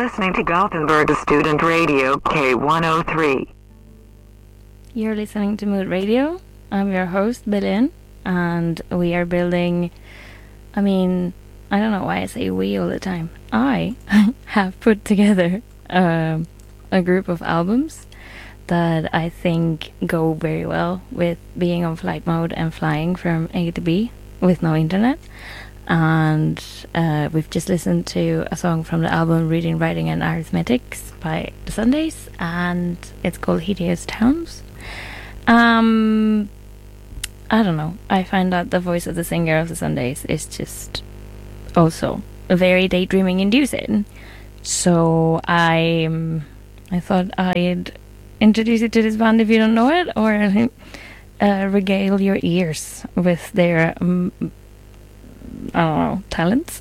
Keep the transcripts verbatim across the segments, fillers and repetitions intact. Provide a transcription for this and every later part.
listening to Gothenburg Student Radio K one oh three. You're listening to Mood Radio. I'm your host, Belen, and we are building, I mean, I don't know why I say we all the time. I have put together um, a group of albums that I think go very well with being on flight mode and flying from A to B with no internet. And uh, we've just listened to a song from the album Reading, Writing and Arithmetics by The Sundays, and it's called Hideous Towns. Um, I don't know. I find that the voice of the singer of The Sundays is just also very daydreaming inducing. So I, um, I thought I'd introduce you to this band if you don't know it, or uh, regale your ears with their um, I don't know, talents.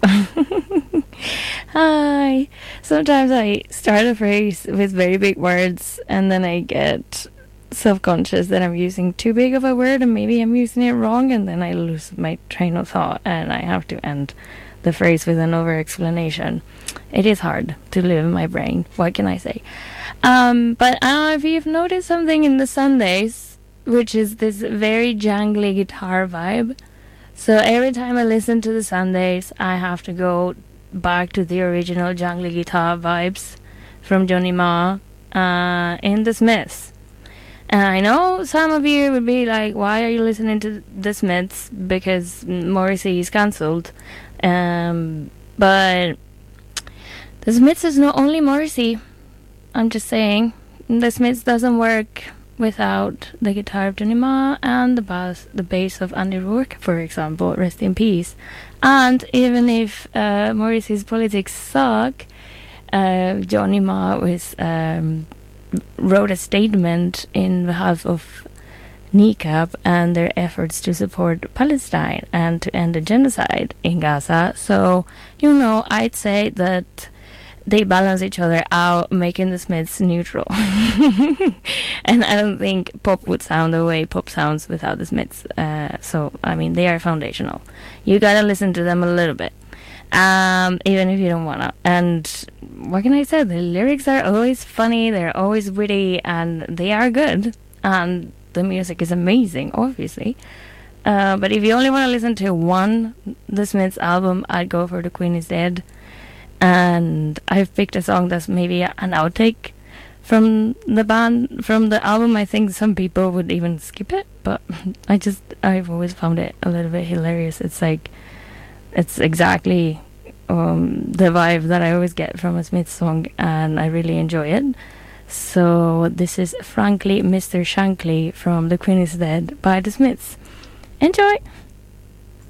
Hi. Sometimes I start a phrase with very big words and then I get self-conscious that I'm using too big of a word and maybe I'm using it wrong, and then I lose my train of thought and I have to end the phrase with an over-explanation. It is hard to live in my brain. What can I say? Um, but I don't know if you've noticed something in The Sundays, which is this very jangly guitar vibe. So every time I listen to The Sundays, I have to go back to the original jangly guitar vibes from Johnny Marr uh, in The Smiths. And I know some of you would be like, why are you listening to The Smiths? Because Morrissey is cancelled. Um, but The Smiths is not only Morrissey. I'm just saying, The Smiths doesn't work without the guitar of Johnny Marr and the bass, the bass of Andy Rourke, for example, rest in peace. And even if uh, Morrissey's politics suck, uh, Johnny Marr was, um, wrote a statement in behalf of NICAP and their efforts to support Palestine and to end the genocide in Gaza. So, you know, I'd say that they balance each other out, making the Smiths neutral. And I don't think pop would sound the way pop sounds without the Smiths. Uh, so, I mean, they are foundational. You gotta listen to them a little bit, um, even if you don't wanna. And what can I say? The lyrics are always funny, they're always witty, and they are good. And the music is amazing, obviously. Uh, but if you only want to listen to one The Smiths album, I'd go for The Queen is Dead. And I've picked a song that's maybe an outtake from the band, from the album. I think some people would even skip it, but I just, I've always found it a little bit hilarious. It's like, it's exactly um, the vibe that I always get from a Smiths song, and I really enjoy it. So this is Frankly Mister Shankly from The Queen is Dead by The Smiths. Enjoy!